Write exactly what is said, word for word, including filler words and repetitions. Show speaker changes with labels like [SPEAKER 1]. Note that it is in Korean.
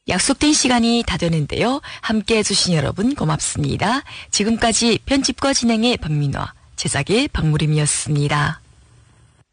[SPEAKER 1] 약속된 시간이 다 되는데요. 함께 해주신 여러분 고맙습니다. 지금까지 편집과 진행의 박민화, 제작의 박무림이었습니다.